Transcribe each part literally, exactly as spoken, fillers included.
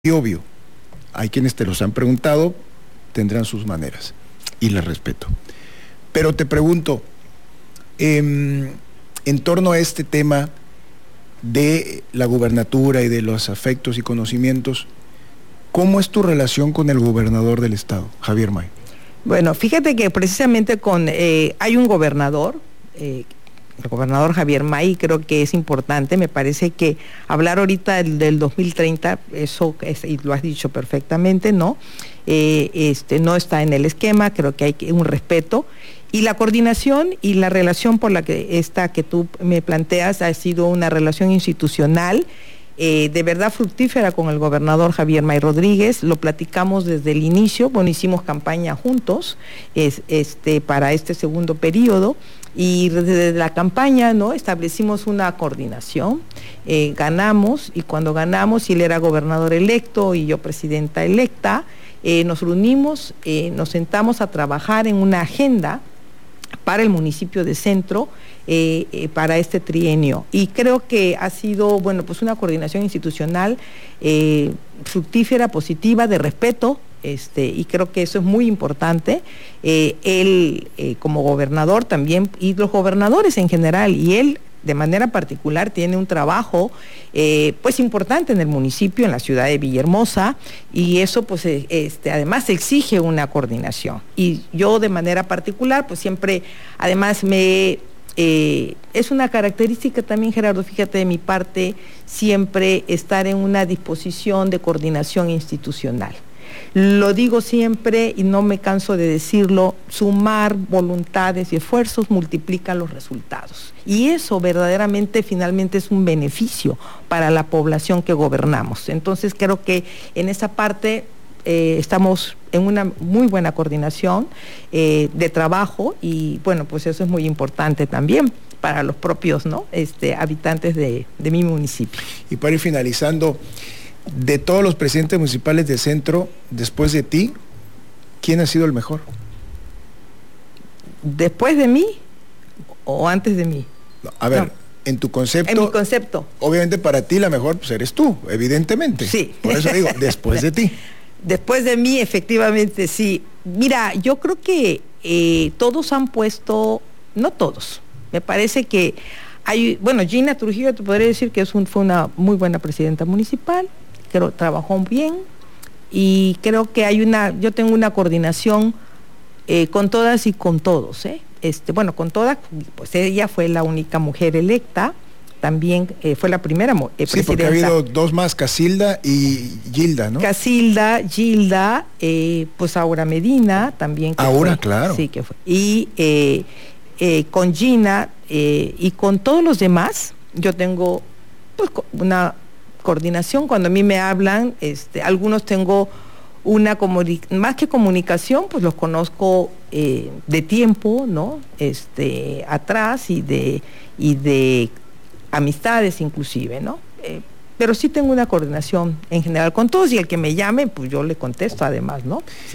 Y obvio, hay quienes te los han preguntado, tendrán sus maneras, y las respeto. Pero te pregunto, eh, en torno a este tema de la gubernatura y de los afectos y conocimientos, ¿cómo es tu relación con el gobernador del estado, Javier May? Bueno, fíjate que precisamente con eh, hay un gobernador, eh, el gobernador Javier May, creo que es importante. Me parece que hablar ahorita del, del dos mil treinta, eso es, y lo has dicho perfectamente, ¿no? Eh, este, no está en el esquema, creo que hay un respeto. Y la coordinación y la relación por la que esta que tú me planteas ha sido una relación institucional, eh, de verdad fructífera con el gobernador Javier May Rodríguez. Lo platicamos desde el inicio, bueno, hicimos campaña juntos es, este, para este segundo periodo. Y desde la campaña, ¿no?, establecimos una coordinación, eh, ganamos, y cuando ganamos, y él era gobernador electo y yo presidenta electa, eh, nos reunimos, eh, nos sentamos a trabajar en una agenda para el municipio de Centro, eh, eh, para este trienio. Y creo que ha sido, bueno, pues una coordinación institucional eh, fructífera, positiva, de respeto. Este, y creo que eso es muy importante. Eh, él eh, como gobernador también, y los gobernadores en general, y él de manera particular tiene un trabajo eh, pues importante en el municipio, en la ciudad de Villahermosa, y eso pues eh, este, además exige una coordinación. Y yo de manera particular pues siempre, además me... Eh, es una característica también, Gerardo, fíjate, de mi parte, siempre estar en una disposición de coordinación institucional. Lo digo siempre y no me canso de decirlo: sumar voluntades y esfuerzos multiplica los resultados. Y eso verdaderamente finalmente es un beneficio para la población que gobernamos. Entonces creo que en esa parte eh, estamos en una muy buena coordinación eh, de trabajo, y bueno, pues eso es muy importante también para los propios, ¿no?, este, habitantes de, de mi municipio. Y para ir finalizando, de todos los presidentes municipales de Centro, después de ti, ¿quién ha sido el mejor? ¿Después de mí o antes de mí? No, a ver, no. En tu concepto... En mi concepto. Obviamente para ti la mejor pues eres tú, evidentemente. Sí. Por eso digo, después de ti. Después de mí, efectivamente, sí. Mira, yo creo que eh, todos han puesto, no todos, me parece que hay, bueno, Gina Trujillo, te podría decir que es un, fue una muy buena presidenta municipal, creo trabajó bien, y creo que hay una, yo tengo una coordinación eh, con todas y con todos, ¿eh? Este, bueno, con todas, pues ella fue la única mujer electa, también eh, fue la primera eh, presidenta. Sí, porque ha habido dos más, Casilda y Gilda, ¿no? Casilda, Gilda, eh, pues Aura Medina también. Que Aura, fue, claro. Sí, que fue. Y eh, eh, con Gina eh, y con todos los demás, yo tengo pues una coordinación. Cuando a mí me hablan, este, algunos tengo una comunicación, más que comunicación, pues los conozco eh, de tiempo, ¿no? Este, atrás y de, y de amistades inclusive, ¿no? Eh, pero sí tengo una coordinación en general con todos, y el que me llame, pues yo le contesto además, ¿no? Sí.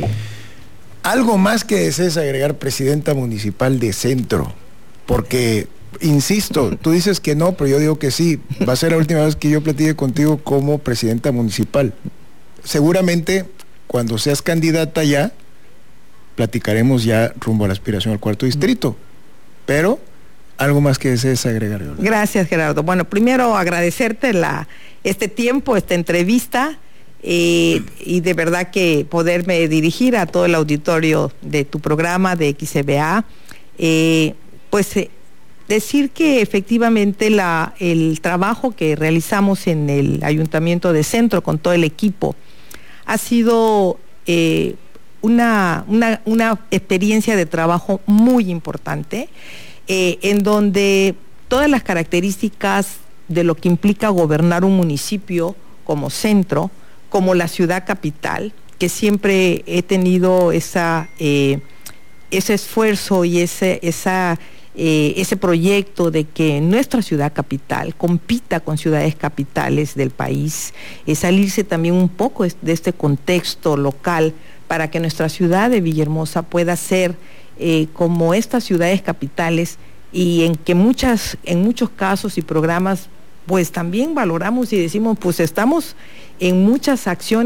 ¿Algo más que desees agregar, presidenta municipal de Centro? Porque, insisto, tú dices que no, pero yo digo que sí. Va a ser la última vez que yo platique contigo como presidenta municipal. Seguramente, cuando seas candidata ya, platicaremos ya rumbo a la aspiración al cuarto distrito. Pero, ¿algo más que desees agregar? Gracias, Gerardo. Bueno, primero agradecerte la, este tiempo, esta entrevista, eh, y de verdad que poderme dirigir a todo el auditorio de tu programa de X C B A. Eh, pues eh, decir que efectivamente la, el trabajo que realizamos en el Ayuntamiento de Centro con todo el equipo ha sido eh, una, una, una experiencia de trabajo muy importante, eh, en donde todas las características de lo que implica gobernar un municipio como Centro, como la ciudad capital, que siempre he tenido esa, eh, ese esfuerzo y ese, esa, eh, ese proyecto de que nuestra ciudad capital compita con ciudades capitales del país, eh, salirse también un poco de este contexto local para que nuestra ciudad de Villahermosa pueda ser eh, como estas ciudades capitales, y en que muchas, en muchos casos y programas pues también valoramos y decimos, pues estamos en muchas acciones